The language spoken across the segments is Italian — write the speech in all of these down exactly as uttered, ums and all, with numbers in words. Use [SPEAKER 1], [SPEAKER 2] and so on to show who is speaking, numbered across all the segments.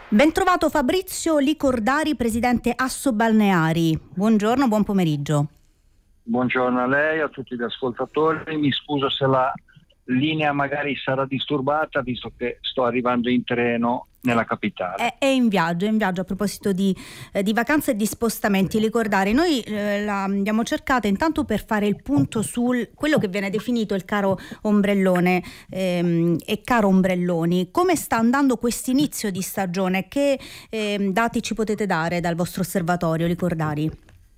[SPEAKER 1] Ben trovato Fabrizio Licordari, presidente Assobalneari. Buongiorno, buon pomeriggio.
[SPEAKER 2] Buongiorno a lei, a tutti gli ascoltatori. Mi scuso se la linea magari sarà disturbata, visto che sto arrivando in treno nella capitale.
[SPEAKER 1] È, è in viaggio, è in viaggio a proposito di, eh, di vacanze e di spostamenti. Ricordare, noi eh, la abbiamo cercata intanto per fare il punto sul quello che viene definito il caro ombrellone ehm, e caro ombrelloni. Come sta andando questo inizio di stagione? Che eh, dati ci potete dare dal vostro osservatorio, Licordari?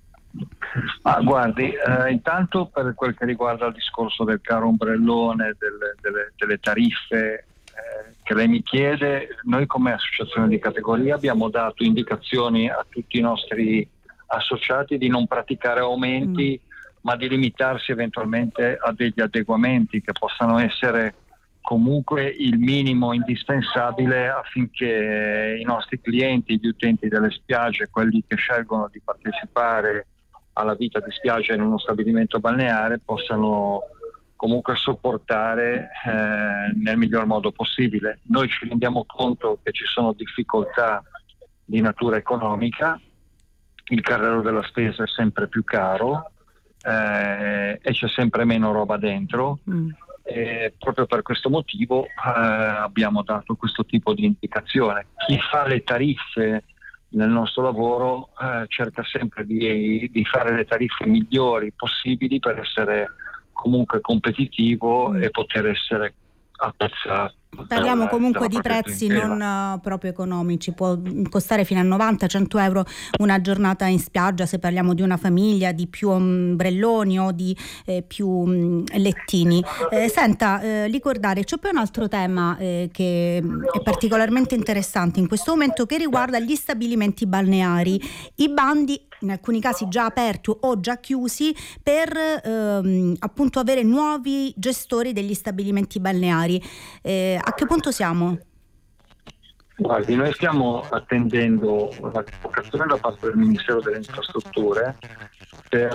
[SPEAKER 2] Ah, guardi, eh, intanto per quel che riguarda il discorso del caro ombrellone, delle, delle, delle tariffe eh, che lei mi chiede, noi come associazione di categoria abbiamo dato indicazioni a tutti i nostri associati di non praticare aumenti, mm. ma di limitarsi eventualmente a degli adeguamenti che possano essere comunque il minimo indispensabile affinché i nostri clienti, gli utenti delle spiagge, quelli che scelgono di partecipare alla vita di spiaggia in uno stabilimento balneare, possano comunque sopportare eh, nel miglior modo possibile. Noi ci rendiamo conto che ci sono difficoltà di natura economica, il carrello della spesa è sempre più caro eh, e c'è sempre meno roba dentro. Mm. E proprio per questo motivo eh, abbiamo dato questo tipo di indicazione. Chi fa le tariffe nel nostro lavoro eh, cerca sempre di, di fare le tariffe migliori possibili per essere comunque competitivo mm. e poter essere apprezzato.
[SPEAKER 1] Parliamo comunque di prezzi non uh, proprio economici, può costare fino a novanta cento euro una giornata in spiaggia se parliamo di una famiglia, di più ombrelloni o di eh, più um, lettini. Eh, senta, eh, ricordare, c'è poi un altro tema eh, che è particolarmente interessante in questo momento, che riguarda gli stabilimenti balneari. I bandi in alcuni casi già aperti o già chiusi per ehm, appunto avere nuovi gestori degli stabilimenti balneari. Eh, a che punto siamo?
[SPEAKER 2] Guardi, noi stiamo attendendo la convocazione da parte del Ministero delle Infrastrutture per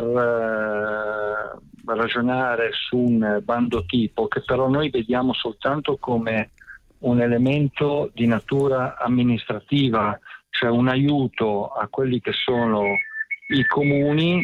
[SPEAKER 2] eh, ragionare su un bando tipo che però noi vediamo soltanto come un elemento di natura amministrativa, cioè un aiuto a quelli che sono i comuni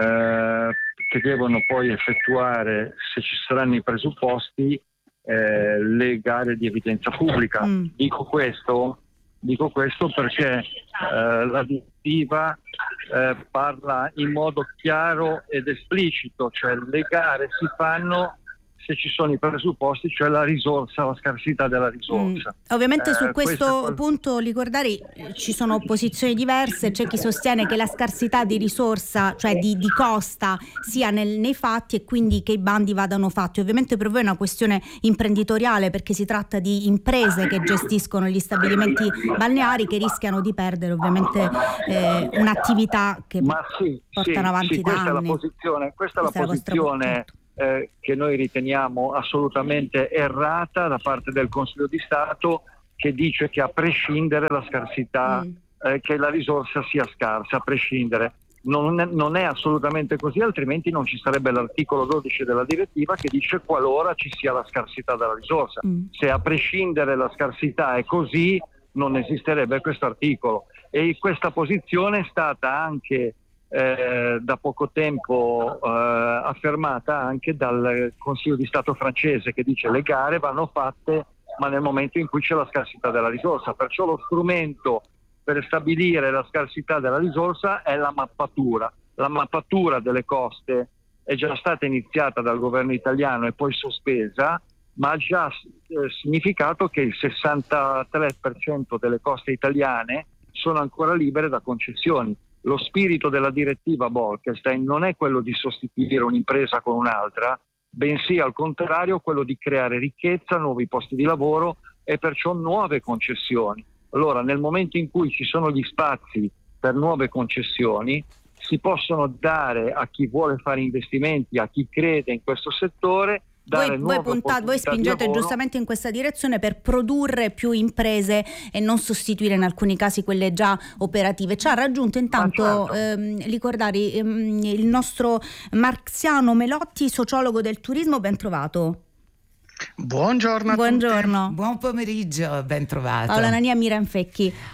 [SPEAKER 2] eh, che devono poi effettuare, se ci saranno i presupposti, eh, le gare di evidenza pubblica. Mm. Dico questo, dico questo perché eh, la direttiva eh, parla in modo chiaro ed esplicito, cioè le gare si fanno se ci sono i presupposti, cioè la risorsa, la scarsità della risorsa.
[SPEAKER 1] Mm. Ovviamente
[SPEAKER 2] eh,
[SPEAKER 1] su questo, questo punto, ricordare, ci sono posizioni diverse, c'è chi sostiene che la scarsità di risorsa, cioè di, di costa, sia nel, nei fatti e quindi che i bandi vadano fatti. Ovviamente per voi è una questione imprenditoriale perché si tratta di imprese che gestiscono gli stabilimenti balneari che rischiano di perdere ovviamente eh, un'attività che
[SPEAKER 2] Ma sì,
[SPEAKER 1] portano
[SPEAKER 2] sì,
[SPEAKER 1] avanti
[SPEAKER 2] sì,
[SPEAKER 1] da
[SPEAKER 2] questa
[SPEAKER 1] anni.
[SPEAKER 2] È la posizione, questa,
[SPEAKER 1] questa
[SPEAKER 2] è la posizione Eh, che noi riteniamo assolutamente errata da parte del Consiglio di Stato, che dice che a prescindere la scarsità, mm. eh, che la risorsa sia scarsa, a prescindere. Non è, non è assolutamente così, altrimenti non ci sarebbe l'articolo dodici della direttiva che dice qualora ci sia la scarsità della risorsa. Mm. Se a prescindere la scarsità è così, non esisterebbe questo articolo. E questa posizione è stata anche Eh, da poco tempo eh, affermata anche dal Consiglio di Stato francese, che dice le gare vanno fatte ma nel momento in cui c'è la scarsità della risorsa, perciò lo strumento per stabilire la scarsità della risorsa è la mappatura. La mappatura delle coste è già stata iniziata dal governo italiano e poi sospesa, ma ha già eh, significato che il sessantatré per cento delle coste italiane sono ancora libere da concessioni. Lo spirito della direttiva Bolkestein non è quello di sostituire un'impresa con un'altra, bensì al contrario quello di creare ricchezza, nuovi posti di lavoro e perciò nuove concessioni. Allora, nel momento in cui ci sono gli spazi per nuove concessioni, si possono dare a chi vuole fare investimenti, a chi crede in questo settore.
[SPEAKER 1] Voi, voi, puntate, voi spingete giustamente in questa direzione per produrre più imprese e non sostituire in alcuni casi quelle già operative. Ci ha raggiunto intanto, certo. ehm, ricordare ehm, il nostro Marziano Melotti, sociologo del turismo, ben trovato.
[SPEAKER 3] Buongiorno a
[SPEAKER 1] Buongiorno.
[SPEAKER 3] tutti. Buon pomeriggio, ben trovato.
[SPEAKER 1] Paola Nania Miranfecchi.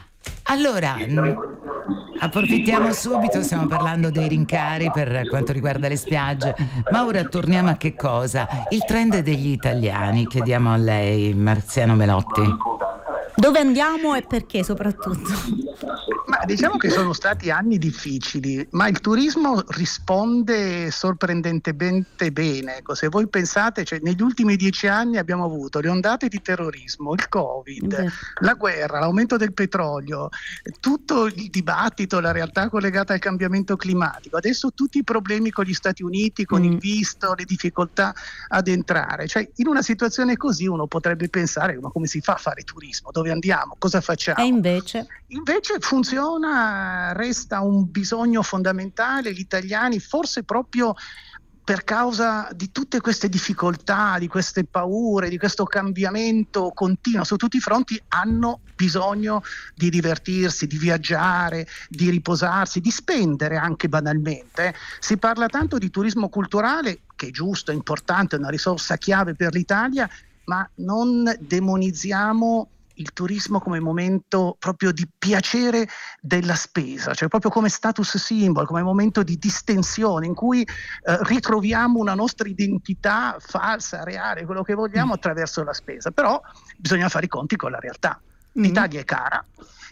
[SPEAKER 3] Allora, approfittiamo subito, stiamo parlando dei rincari per quanto riguarda le spiagge, ma ora torniamo a che cosa? Il trend degli italiani, chiediamo a lei, Marziano Melotti.
[SPEAKER 1] Dove andiamo e perché soprattutto?
[SPEAKER 4] Ma diciamo che sono stati anni difficili, ma il turismo risponde sorprendentemente bene. Ecco, se voi pensate, cioè, negli ultimi dieci anni abbiamo avuto le ondate di terrorismo, il Covid,
[SPEAKER 1] Beh.
[SPEAKER 4] la guerra, l'aumento del petrolio, tutto il dibattito, la realtà collegata al cambiamento climatico. Adesso tutti i problemi con gli Stati Uniti, con
[SPEAKER 1] Mm.
[SPEAKER 4] il visto, le difficoltà ad entrare. Cioè, in una situazione così uno potrebbe pensare: ma come si fa a fare turismo? Dove andiamo? Cosa facciamo?
[SPEAKER 1] E invece?
[SPEAKER 4] Invece funziona, resta un bisogno fondamentale. Gli italiani, forse proprio per causa di tutte queste difficoltà, di queste paure, di questo cambiamento continuo su tutti i fronti, hanno bisogno di divertirsi, di viaggiare, di riposarsi, di spendere anche banalmente. eh. Si parla tanto di turismo culturale, che è giusto, è importante, è una risorsa chiave per l'Italia, ma non demonizziamo il turismo come momento proprio di piacere della spesa, cioè proprio come status symbol, come momento di distensione in cui eh, ritroviamo una nostra identità falsa, reale, quello che vogliamo attraverso la spesa. Però bisogna fare i conti con la realtà. L'Italia è cara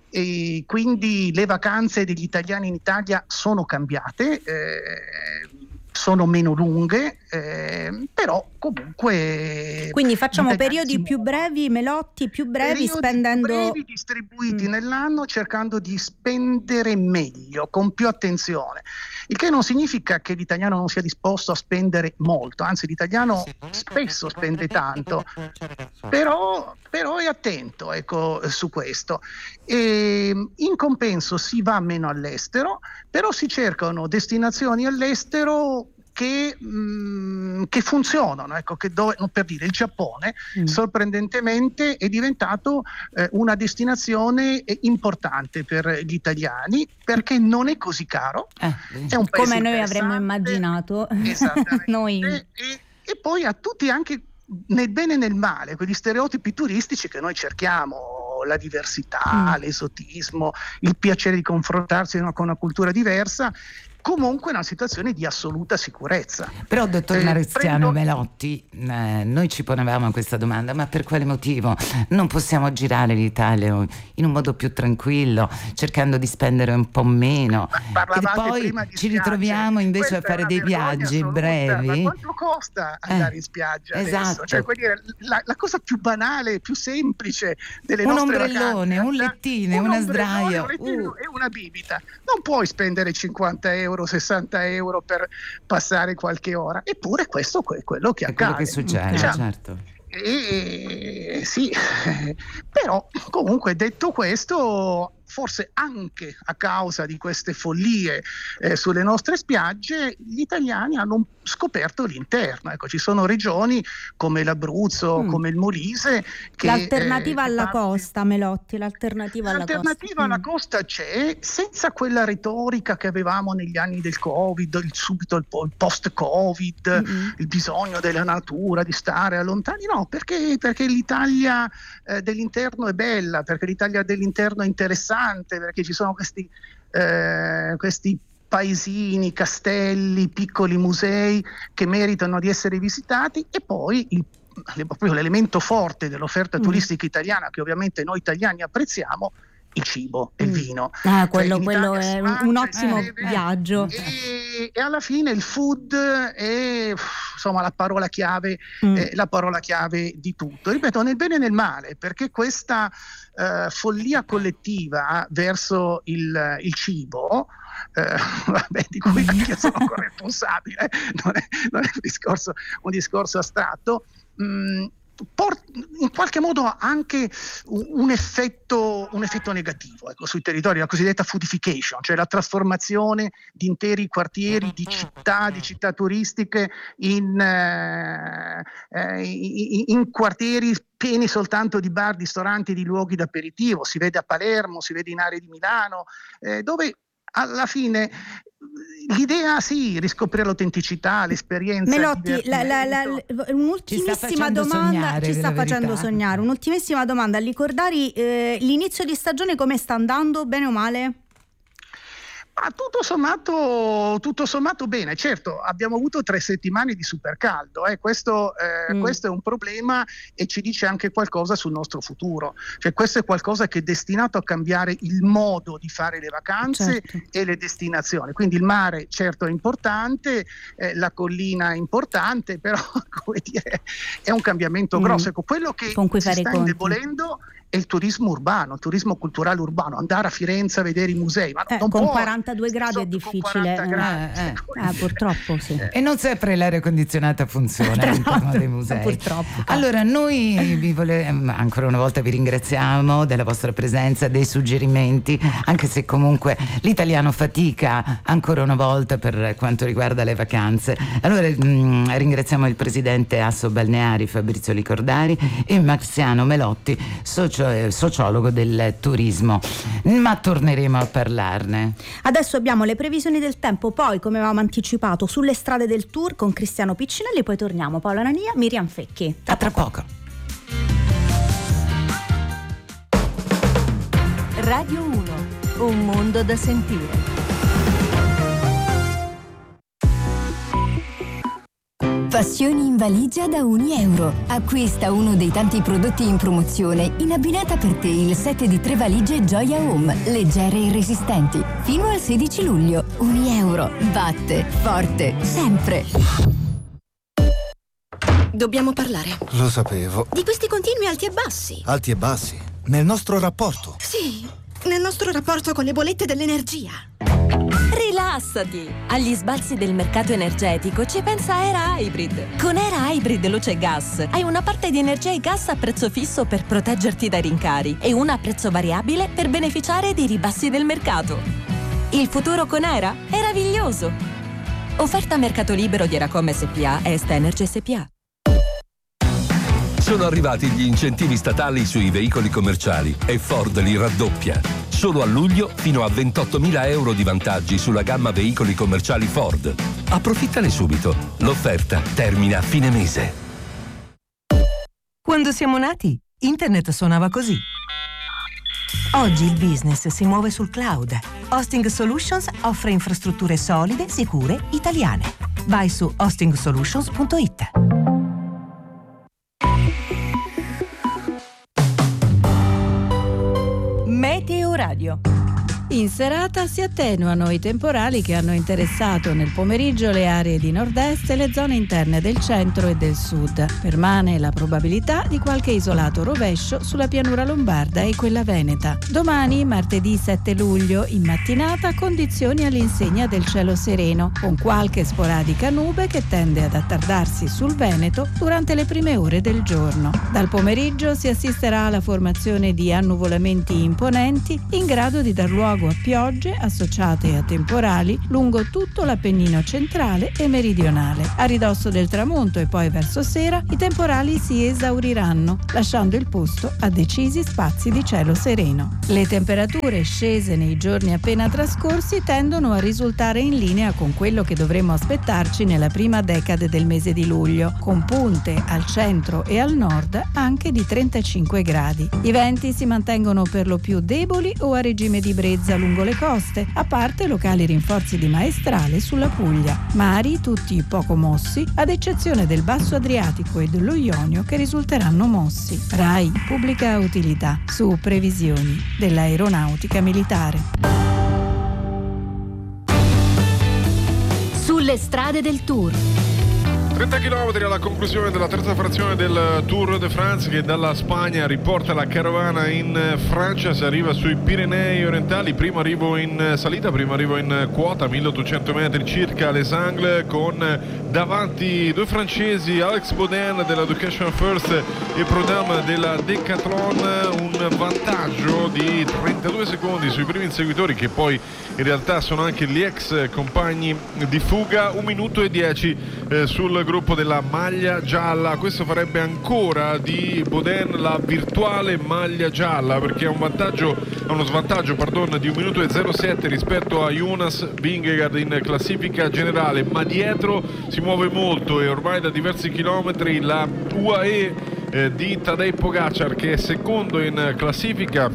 [SPEAKER 4] e quindi le vacanze degli italiani in Italia sono cambiate, eh, sono meno lunghe, eh, però comunque...
[SPEAKER 1] Quindi facciamo periodi
[SPEAKER 4] si
[SPEAKER 1] più
[SPEAKER 4] muovono.
[SPEAKER 1] brevi, Melotti, più brevi,
[SPEAKER 4] Periodi
[SPEAKER 1] spendendo...
[SPEAKER 4] brevi distribuiti
[SPEAKER 1] Mm.
[SPEAKER 4] nell'anno, cercando di spendere meglio, con più attenzione. Il che non significa che l'italiano non sia disposto a spendere molto, anzi l'italiano spesso spende tanto, però, però è attento, ecco, su questo. E in compenso si va meno all'estero, però si cercano destinazioni all'estero che, mh, che funzionano, ecco, che dove, no, per dire, il Giappone
[SPEAKER 1] Mm.
[SPEAKER 4] sorprendentemente è diventato eh, una destinazione eh, importante per gli italiani, perché non è così caro,
[SPEAKER 3] Eh,
[SPEAKER 4] è un paese
[SPEAKER 1] Come noi avremmo
[SPEAKER 4] interessante.
[SPEAKER 1] immaginato.
[SPEAKER 4] Esattamente.
[SPEAKER 1] Noi...
[SPEAKER 4] E, e poi a tutti, anche nel bene e nel male, quegli stereotipi turistici che noi cerchiamo, la diversità,
[SPEAKER 1] Mm.
[SPEAKER 4] l'esotismo, il piacere di confrontarsi con una cultura diversa, comunque una situazione di assoluta sicurezza.
[SPEAKER 3] Però, dottor
[SPEAKER 4] Eh,
[SPEAKER 3] Marziano
[SPEAKER 4] prendo-
[SPEAKER 3] Melotti, eh, noi ci ponevamo questa domanda, ma per quale motivo non possiamo girare l'Italia in un modo più tranquillo, cercando di spendere un po' meno,
[SPEAKER 4] Ma
[SPEAKER 3] e
[SPEAKER 4] parlavate
[SPEAKER 3] poi
[SPEAKER 4] prima di
[SPEAKER 3] ci
[SPEAKER 4] spiagge.
[SPEAKER 3] ritroviamo invece
[SPEAKER 4] Questa
[SPEAKER 3] a fare
[SPEAKER 4] è una
[SPEAKER 3] dei
[SPEAKER 4] vergogna
[SPEAKER 3] viaggi
[SPEAKER 4] assoluta.
[SPEAKER 3] brevi?
[SPEAKER 4] Ma quanto costa andare
[SPEAKER 3] Eh,
[SPEAKER 4] in spiaggia
[SPEAKER 3] esatto.
[SPEAKER 4] adesso? Cioè, vuol dire, la, la cosa più banale, più semplice delle
[SPEAKER 3] Un
[SPEAKER 4] nostre
[SPEAKER 3] ombrellone,
[SPEAKER 4] vacanze,
[SPEAKER 3] un
[SPEAKER 4] andare-
[SPEAKER 3] lettino,
[SPEAKER 4] un
[SPEAKER 3] una
[SPEAKER 4] ombrellone,
[SPEAKER 3] sdraio.
[SPEAKER 4] un lettino
[SPEAKER 3] Uh.
[SPEAKER 4] e una bibita. Non puoi spendere cinquanta euro, sessanta euro per passare qualche ora. Eppure questo è quello che
[SPEAKER 3] È quello
[SPEAKER 4] accade.
[SPEAKER 3] che succede,
[SPEAKER 4] Diciamo,
[SPEAKER 3] certo.
[SPEAKER 4] E, sì, però comunque, detto questo, forse anche a causa di queste follie eh, sulle nostre spiagge, gli italiani hanno scoperto l'interno. Ecco, ci sono regioni come l'Abruzzo,
[SPEAKER 1] Mm.
[SPEAKER 4] come il Molise che,
[SPEAKER 1] L'alternativa
[SPEAKER 4] eh,
[SPEAKER 1] alla
[SPEAKER 4] parti-
[SPEAKER 1] costa, Melotti, l'alternativa alla costa.
[SPEAKER 4] L'alternativa alla
[SPEAKER 1] Mm.
[SPEAKER 4] costa c'è, senza quella retorica che avevamo negli anni del Covid, il subito il, po- il post-Covid,
[SPEAKER 1] Mm-mm.
[SPEAKER 4] il bisogno della natura, di stare lontani. No, perché, perché l'Italia eh, dell'interno è bella, perché l'Italia dell'interno è interessante, perché ci sono questi, eh, questi paesini, castelli, piccoli musei che meritano di essere visitati, e poi il proprio l'elemento forte dell'offerta
[SPEAKER 1] Mm.
[SPEAKER 4] turistica italiana, che ovviamente noi italiani apprezziamo, il cibo e il
[SPEAKER 1] Mm.
[SPEAKER 4] vino.
[SPEAKER 1] Ah, quello,
[SPEAKER 4] Cioè, in
[SPEAKER 1] quello
[SPEAKER 4] Italia
[SPEAKER 1] è
[SPEAKER 4] si
[SPEAKER 1] un,
[SPEAKER 4] mangia,
[SPEAKER 1] un
[SPEAKER 4] si
[SPEAKER 1] ottimo
[SPEAKER 4] beve,
[SPEAKER 1] viaggio.
[SPEAKER 4] E, e alla fine il food è, insomma, la parola chiave,
[SPEAKER 1] Mm.
[SPEAKER 4] eh, la parola chiave di tutto. Ripeto, nel bene e nel male, perché questa eh, follia collettiva verso il, il cibo, eh, vabbè, di cui anche io sono corresponsabile, non è, non è un discorso, un discorso astratto, mh, Port- in qualche modo ha anche un, un effetto un effetto negativo, ecco, sui territori, la cosiddetta foodification, cioè la trasformazione di interi quartieri, di città, di città turistiche in, eh, eh, in, in quartieri pieni soltanto di bar, ristoranti, di luoghi d'aperitivo. Si vede a Palermo, si vede in aree di Milano, eh, dove alla fine l'idea sì, riscoprire l'autenticità, l'esperienza.
[SPEAKER 1] Melotti, la, la, la, un'ultimissima domanda ci sta facendo sognare. Un'ultimissima domanda, Licordari, eh, l'inizio di stagione come sta andando, bene o male?
[SPEAKER 4] Ma tutto sommato, tutto sommato bene. Certo, abbiamo avuto tre settimane di supercaldo, eh. questo, eh, mm. questo è un problema e ci dice anche qualcosa sul nostro futuro. Cioè, questo è qualcosa che è destinato a cambiare il modo di fare le vacanze, certo, e le destinazioni. Quindi il mare certo è importante, eh, la collina è importante, però come dire, è un cambiamento mm. grosso. Ecco, quello che si sta indebolendo è il turismo urbano, il turismo culturale urbano, andare a Firenze a vedere i musei. Ma
[SPEAKER 1] eh,
[SPEAKER 4] non
[SPEAKER 1] con
[SPEAKER 4] puoi,
[SPEAKER 1] quarantadue gradi è difficile,
[SPEAKER 4] eh,
[SPEAKER 1] gradi, eh, eh, purtroppo sì.
[SPEAKER 3] E non sempre l'aria condizionata funziona all'interno dei musei.
[SPEAKER 1] Purtroppo.
[SPEAKER 3] Allora noi vi volevamo, ancora una volta vi ringraziamo della vostra presenza, dei suggerimenti, anche se comunque l'italiano fatica ancora una volta per quanto riguarda le vacanze. Allora mh, ringraziamo il presidente Asso Balneari Fabrizio Licordari e Marziano Melotti, socio sociologo del turismo, ma torneremo a parlarne.
[SPEAKER 1] Adesso abbiamo le previsioni del tempo, poi come avevamo anticipato sulle strade del tour con Cristiano Piccinelli, poi torniamo Paola Nania, Miriam Fecchi.
[SPEAKER 3] A tra poco.
[SPEAKER 5] Radio uno, un mondo da sentire. Passioni in valigia da un euro. Acquista uno dei tanti prodotti in promozione in abbinata per te il set di tre valigie Gioia Home, leggere e resistenti. Fino al sedici luglio. Un euro. Batte forte sempre.
[SPEAKER 6] Dobbiamo parlare.
[SPEAKER 7] Lo sapevo.
[SPEAKER 6] Di questi continui alti e bassi.
[SPEAKER 7] Alti e bassi? Nel nostro rapporto?
[SPEAKER 6] Sì, nel nostro rapporto con le bollette dell'energia.
[SPEAKER 5] Rilassati! Agli sbalzi del mercato energetico ci pensa Era Hybrid. Con Era Hybrid Luce e Gas hai una parte di energia e gas a prezzo fisso per proteggerti dai rincari e una a prezzo variabile per beneficiare dei ribassi del mercato. Il futuro con Era è meraviglioso! Offerta a mercato libero di Eracom S P A e Est Energy S P A.
[SPEAKER 8] Sono arrivati gli incentivi statali sui veicoli commerciali e Ford li raddoppia. Solo a luglio fino a ventottomila euro di vantaggi sulla gamma veicoli commerciali Ford. Approfittane subito. L'offerta termina a fine mese.
[SPEAKER 9] Quando siamo nati, Internet suonava così. Oggi il business si muove sul cloud. Hosting Solutions offre infrastrutture solide, sicure, italiane. Vai su hosting solutions punto it.
[SPEAKER 5] Meteo Radio.
[SPEAKER 10] In serata si attenuano i temporali che hanno interessato nel pomeriggio le aree di nord-est e le zone interne del centro e del sud. Permane la probabilità di qualche isolato rovescio sulla pianura lombarda e quella veneta. Domani, martedì sette luglio, in mattinata condizioni all'insegna del cielo sereno, con qualche sporadica nube che tende ad attardarsi sul Veneto durante le prime ore del giorno. Dal pomeriggio si assisterà alla formazione di annuvolamenti imponenti in grado di dar luogo a piogge associate a temporali lungo tutto l'Appennino centrale e meridionale. A ridosso del tramonto e poi verso sera i temporali si esauriranno, lasciando il posto a decisi spazi di cielo sereno. Le temperature scese nei giorni appena trascorsi tendono a risultare in linea con quello che dovremmo aspettarci nella prima decade del mese di luglio, con punte al centro e al nord anche di trentacinque gradi. I venti si mantengono per lo più deboli o a regime di brezza lungo le coste, a parte locali rinforzi di maestrale sulla Puglia. Mari tutti poco mossi, ad eccezione del Basso Adriatico e dello Ionio che risulteranno mossi. RAI Pubblica Utilità, su previsioni dell'aeronautica militare.
[SPEAKER 5] Sulle strade del Tour.
[SPEAKER 11] trenta chilometri alla conclusione della terza frazione del Tour de France, che dalla Spagna riporta la carovana in Francia. Si arriva sui Pirenei orientali, primo arrivo in salita, primo arrivo in quota, milleottocento metri circa Les Angles, con davanti due francesi, Alex Baudin della Education First e Prudhomme della Decathlon, un vantaggio di trenta trentadue secondi sui primi inseguitori, che poi in realtà sono anche gli ex compagni di fuga, un minuto e dieci eh, sul gruppo della maglia gialla. Questo farebbe ancora di Baudin la virtuale maglia gialla, perché ha un vantaggio, ha uno svantaggio pardon, di un minuto e zero sette rispetto a Jonas Vingegaard in classifica generale, ma dietro si muove molto e ormai da diversi chilometri la U A E eh, di Tadej Pogačar, che è secondo in classifica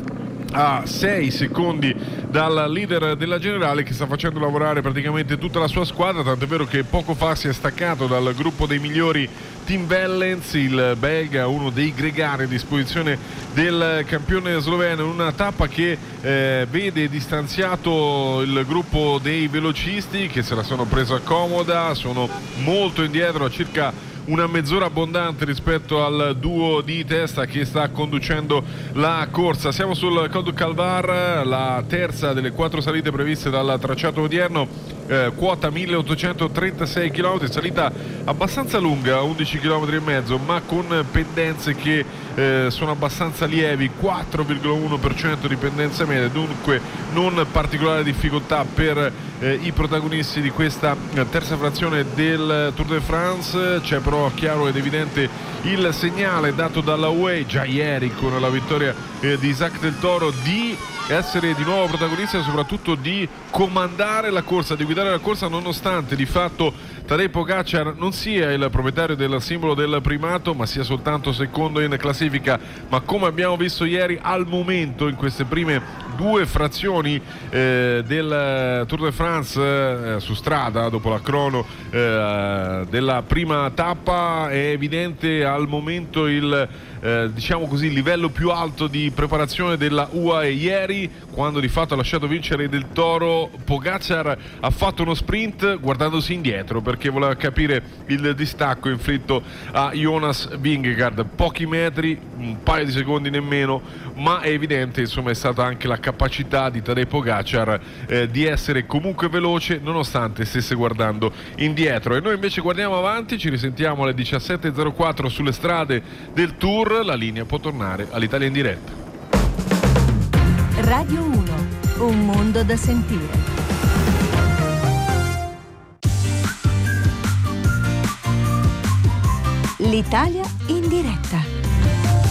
[SPEAKER 11] a sei secondi dal leader della generale, che sta facendo lavorare praticamente tutta la sua squadra, tant'è vero che poco fa si è staccato dal gruppo dei migliori Tim Wellens, il belga, uno dei gregari a disposizione del campione sloveno, in una tappa che eh, vede distanziato il gruppo dei velocisti, che se la sono presa comoda, sono molto indietro, a circa una mezz'ora abbondante rispetto al duo di testa che sta conducendo la corsa. Siamo sul Col du Calvar, la terza delle quattro salite previste dal tracciato odierno, eh, quota milleottocentotrentasei chilometri, salita abbastanza lunga, undici chilometri e mezzo, ma con pendenze che eh, sono abbastanza lievi, quattro virgola uno per cento di pendenza media, dunque non particolare difficoltà per eh, i protagonisti di questa eh, terza frazione del Tour de France. C'è però chiaro ed evidente il segnale dato dalla U A E già ieri con la vittoria eh, di Isaac Del Toro di essere di nuovo protagonista e soprattutto di comandare la corsa, di guidare la corsa, nonostante di fatto Tadej Pogačar non sia il proprietario del simbolo del primato, ma sia soltanto secondo in classifica. Ma come abbiamo visto ieri, al momento in queste prime due frazioni eh, del Tour de France eh, su strada, dopo la crono eh, della prima tappa, è evidente al momento il eh, diciamo così il livello più alto di preparazione della U A E. Ieri, quando di fatto ha lasciato vincere Del Toro, Pogačar ha fatto uno sprint guardandosi indietro perché voleva capire il distacco inflitto a Jonas Vingegaard, pochi metri, un paio di secondi nemmeno, ma è evidente, insomma, è stata anche la capacità di Tadej Pogačar eh, di essere comunque veloce nonostante stesse guardando indietro. E noi invece guardiamo avanti, ci risentiamo alle diciassette e zero quattro sulle strade del Tour. La linea può tornare all'Italia in diretta.
[SPEAKER 5] Radio uno, un mondo da sentire. L'Italia in diretta.